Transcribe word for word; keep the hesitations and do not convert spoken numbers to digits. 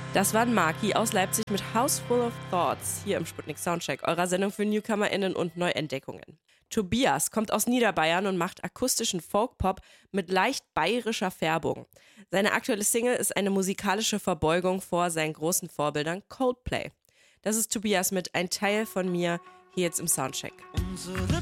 Das waren Maki aus Leipzig mit House Full of Thoughts hier im Sputnik Soundcheck, eurer Sendung für NewcomerInnen und Neuentdeckungen. Tobias kommt aus Niederbayern und macht akustischen Folkpop mit leicht bayerischer Färbung. Seine aktuelle Single ist eine musikalische Verbeugung vor seinen großen Vorbildern Coldplay. Das ist Tobias mit Ein Teil von mir hier jetzt im Soundcheck. Unsere